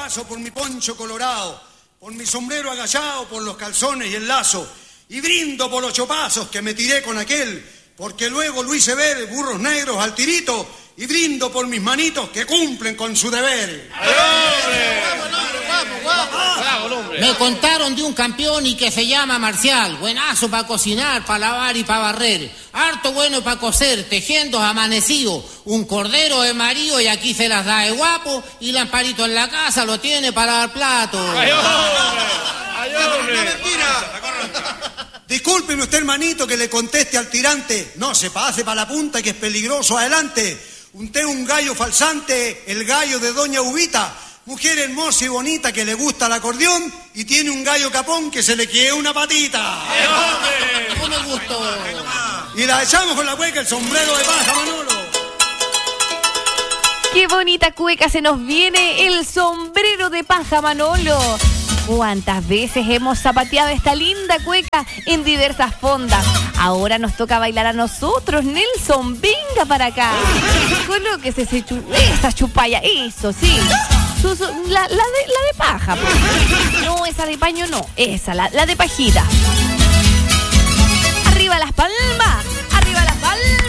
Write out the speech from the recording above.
paso por mi poncho colorado, por mi sombrero agachado, por los calzones y el lazo, y brindo por los chopazos que me tiré con aquel, porque luego lo hice ver burros negros al tirito, y brindo por mis manitos que cumplen con su deber. Me contaron de un campeón y que se llama Marcial, buenazo para cocinar, para lavar y para barrer, harto bueno para coser, tejiendo amanecido, un cordero de marido y aquí se las da de guapo, y Lamparito en la casa lo tiene para dar plato. ¡Ay, hombre! Discúlpeme usted, hermanito, que le conteste al tirante. No se pase para la punta, que es peligroso. Adelante. Usted es un gallo falsante, el gallo de Doña Ubita, mujer hermosa y bonita que le gusta el acordeón y tiene un gallo capón que se le quede una patita. No me gustó. Y la echamos con la cueca, el sombrero de paja, Manolo. ¡Qué bonita cueca se nos viene! El sombrero de paja, Manolo. ¿Cuántas veces hemos zapateado esta linda cueca en diversas fondas? Ahora nos toca bailar a nosotros. Nelson, venga para acá. Colóquese esa chupalla, eso, sí. La de paja. Pues. No, esa de paño no. Esa, la de pajita. Arriba las palmas.